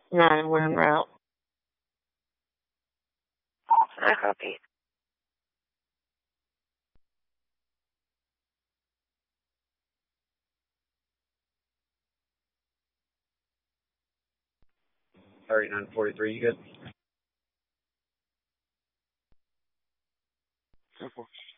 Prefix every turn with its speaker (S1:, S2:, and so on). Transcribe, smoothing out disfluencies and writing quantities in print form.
S1: 9-1 route. I copy.
S2: Alright, 943, you good?
S1: Okay.